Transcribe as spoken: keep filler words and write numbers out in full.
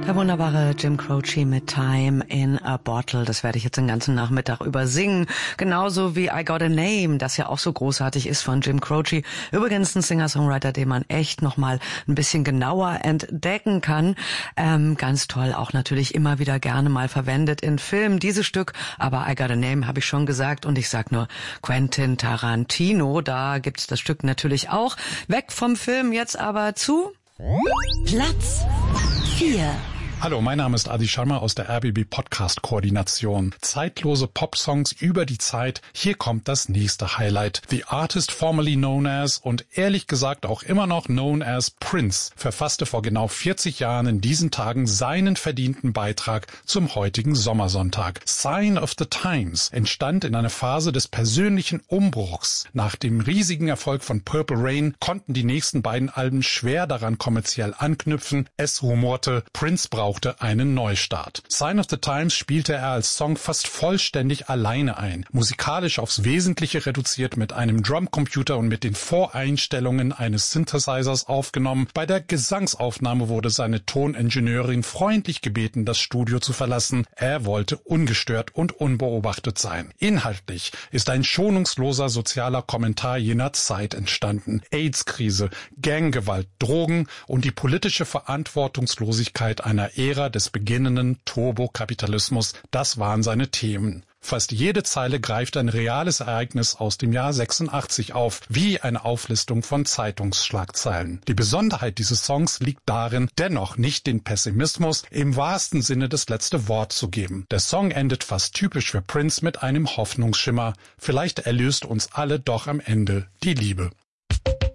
Der wunderbare Jim Croce mit Time in a Bottle. Das werde ich jetzt den ganzen Nachmittag über singen. Genauso wie I Got a Name, das ja auch so großartig ist von Jim Croce. Übrigens ein Singer-Songwriter, den man echt nochmal ein bisschen genauer entdecken kann. Ähm, ganz toll, auch natürlich immer wieder gerne mal verwendet in Filmen, dieses Stück. Aber I Got a Name habe ich schon gesagt und ich sag nur Quentin Tarantino. Da gibt's das Stück natürlich auch. Weg vom Film, jetzt aber zu Platz vier. Hallo, mein Name ist Adi Sharma aus der R B B Podcast Koordination. Zeitlose Popsongs über die Zeit. Hier kommt das nächste Highlight. The artist formerly known as und ehrlich gesagt auch immer noch known as Prince verfasste vor genau vierzig Jahren in diesen Tagen seinen verdienten Beitrag zum heutigen Sommersonntag. Sign of the Times entstand in einer Phase des persönlichen Umbruchs. Nach dem riesigen Erfolg von Purple Rain konnten die nächsten beiden Alben schwer daran kommerziell anknüpfen. Es rumorte, Prince brauchte einen Neustart. Sign of the Times spielte er als Song fast vollständig alleine ein. Musikalisch aufs Wesentliche reduziert, mit einem Drumcomputer und mit den Voreinstellungen eines Synthesizers aufgenommen. Bei der Gesangsaufnahme wurde seine Toningenieurin freundlich gebeten, das Studio zu verlassen. Er wollte ungestört und unbeobachtet sein. Inhaltlich ist ein schonungsloser sozialer Kommentar jener Zeit entstanden. AIDS-Krise, Ganggewalt, Drogen und die politische Verantwortungslosigkeit einer Ära des beginnenden Turbokapitalismus, das waren seine Themen. Fast jede Zeile greift ein reales Ereignis aus dem Jahr sechsundachtzig auf, wie eine Auflistung von Zeitungsschlagzeilen. Die Besonderheit dieses Songs liegt darin, dennoch nicht den Pessimismus im wahrsten Sinne das letzte Wort zu geben. Der Song endet fast typisch für Prince mit einem Hoffnungsschimmer. Vielleicht erlöst uns alle doch am Ende die Liebe.